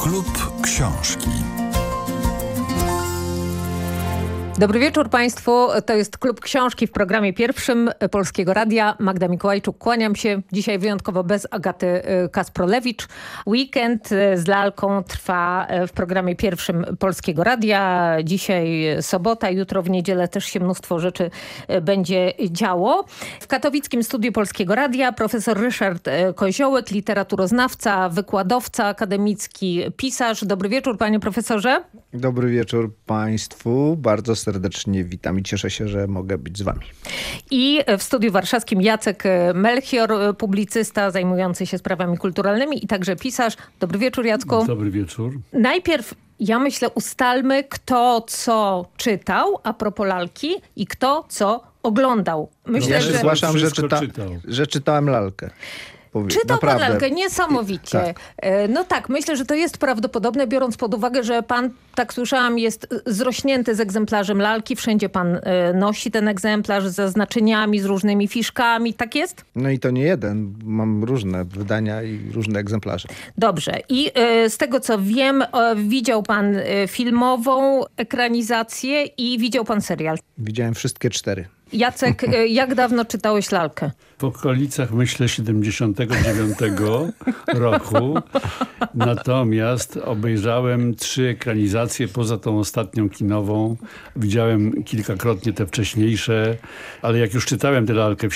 Klub Książki. Dobry wieczór Państwu. To jest Klub Książki w programie pierwszym Polskiego Radia. Magda Mikołajczuk, kłaniam się. Dzisiaj wyjątkowo bez Agaty Kasprolewicz. Weekend z lalką trwa w programie pierwszym Polskiego Radia. Dzisiaj sobota, jutro w niedzielę też się mnóstwo rzeczy będzie działo. W katowickim studiu Polskiego Radia profesor Ryszard Koziołek, literaturoznawca, wykładowca akademicki, pisarz. Dobry wieczór, panie profesorze. Dobry wieczór Państwu. Bardzo serdecznie witam i cieszę się, że mogę być z wami. I w studiu warszawskim Jacek Melchior, publicysta zajmujący się sprawami kulturalnymi i także pisarz. Dobry wieczór, Jacku. Dobry wieczór. Najpierw, ja myślę, ustalmy, kto co czytał a propos lalki i kto co oglądał. Myślę, Ja że zgłaszam, czytał. że czytałem lalkę. czytał pan Naprawdę. lalkę, niesamowicie. Tak. No tak, myślę, że to jest prawdopodobne, biorąc pod uwagę, że pan, tak słyszałam, jest zrośnięty z egzemplarzem lalki. Wszędzie pan nosi ten egzemplarz z zaznaczeniami, z różnymi fiszkami. Tak jest? No i to nie jeden. Mam różne wydania i różne egzemplarze. Dobrze. I z tego, co wiem, widział pan filmową ekranizację i widział pan serial. Widziałem wszystkie 4. Jacek, jak dawno czytałeś lalkę? W okolicach, myślę, 79 roku. Natomiast obejrzałem 3 ekranizacje poza tą ostatnią kinową. Widziałem kilkakrotnie te wcześniejsze, ale jak już czytałem tę lalkę w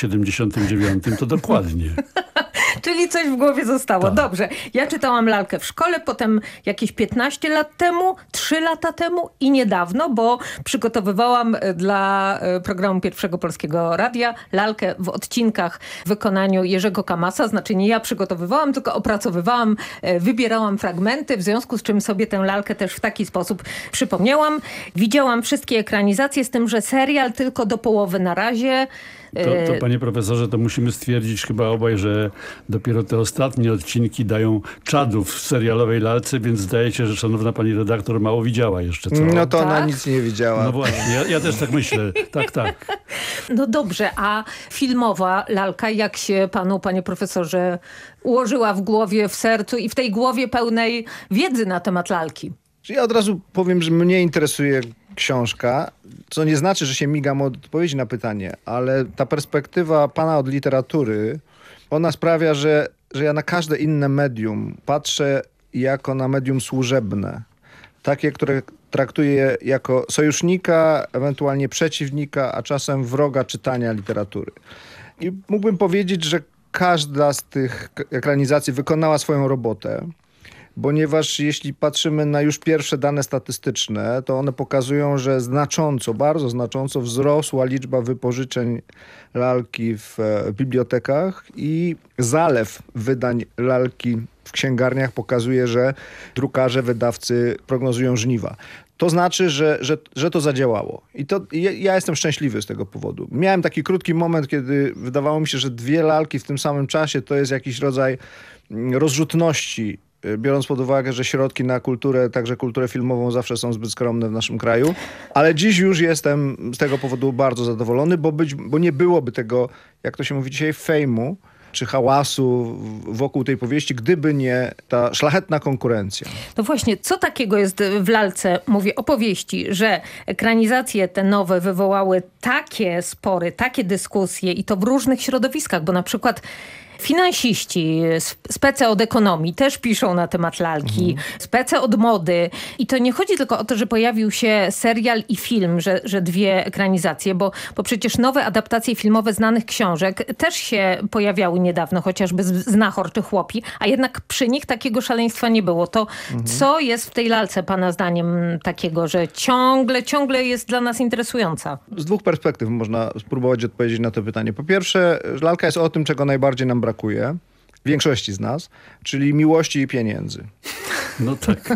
79, to dokładnie. Czyli coś w głowie zostało. Tak. Dobrze. Ja czytałam lalkę w szkole, potem jakieś 15 lat temu, 3 lata temu i niedawno, bo przygotowywałam dla programu Pierwszego Polskiego Radia lalkę w odcinkach w wykonaniu Jerzego Kamasa. Znaczy nie ja przygotowywałam, tylko opracowywałam, wybierałam fragmenty, w związku z czym sobie tę lalkę też w taki sposób przypomniałam. Widziałam wszystkie ekranizacje, z tym, że serial tylko do połowy na razie. To panie profesorze, to musimy stwierdzić chyba obaj, że dopiero te ostatnie odcinki dają czadów w serialowej lalce, więc zdaje się, że szanowna pani redaktor mało widziała jeszcze, co? No to ona Tak? nic nie widziała. No właśnie, ja też tak myślę. Tak. No dobrze, a filmowa lalka, jak się panu, panie profesorze, ułożyła w głowie, w sercu i w tej głowie pełnej wiedzy na temat lalki? Ja od razu powiem, że mnie interesuje książka, co nie znaczy, że się migam od odpowiedzi na pytanie, ale ta perspektywa pana od literatury, ona sprawia, że ja na każde inne medium patrzę jako na medium służebne. Takie, które traktuję jako sojusznika, ewentualnie przeciwnika, a czasem wroga czytania literatury. I mógłbym powiedzieć, że każda z tych ekranizacji wykonała swoją robotę, ponieważ jeśli patrzymy na już pierwsze dane statystyczne, to one pokazują, że bardzo znacząco wzrosła liczba wypożyczeń lalki w bibliotekach i zalew wydań lalki w księgarniach pokazuje, że drukarze, wydawcy prognozują żniwa. To znaczy, że to zadziałało. Ja jestem szczęśliwy z tego powodu. Miałem taki krótki moment, kiedy wydawało mi się, że 2 lalki w tym samym czasie to jest jakiś rodzaj rozrzutności, biorąc pod uwagę, że środki na kulturę, także kulturę filmową zawsze są zbyt skromne w naszym kraju. Ale dziś już jestem z tego powodu bardzo zadowolony, bo nie byłoby tego, jak to się mówi dzisiaj, fejmu czy hałasu wokół tej powieści, gdyby nie ta szlachetna konkurencja. No właśnie, co takiego jest w lalce, mówię, opowieści, że ekranizacje te nowe wywołały takie spory, takie dyskusje i to w różnych środowiskach, bo na przykład finansiści, spece od ekonomii też piszą na temat lalki, spece od mody. I to nie chodzi tylko o to, że pojawił się serial i film, że 2 ekranizacje, bo przecież nowe adaptacje filmowe znanych książek też się pojawiały niedawno, chociażby Znachor czy Chłopi, a jednak przy nich takiego szaleństwa nie było. To co jest w tej lalce pana zdaniem takiego, że ciągle jest dla nas interesująca? Z 2 perspektyw można spróbować odpowiedzieć na to pytanie. Po pierwsze, lalka jest o tym, czego najbardziej nam brakuje. Większości z nas, czyli miłości i pieniędzy. No tak.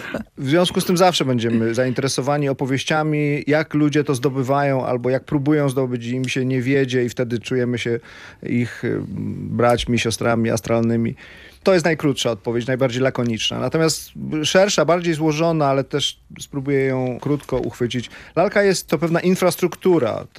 W związku z tym zawsze będziemy zainteresowani opowieściami, jak ludzie to zdobywają albo jak próbują zdobyć i im się nie wiedzie i wtedy czujemy się ich braćmi, siostrami astralnymi. To jest najkrótsza odpowiedź, najbardziej lakoniczna. Natomiast szersza, bardziej złożona, ale też spróbuję ją krótko uchwycić. Lalka jest to pewna infrastruktura